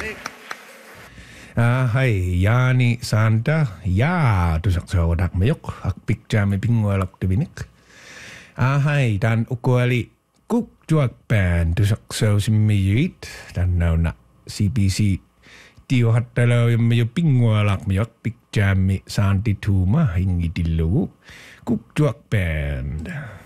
Hei, Jaani Santa, ja, du sagst ja, dak me yok, ak picture me pingualak de binik. Hei, dan ukuali kuk juak band, du sagst so simmijuit, dan nau na CBC tio hattalo me jo pingualak me yok picture me Santi Tuma hingi dillu, kuk juak band.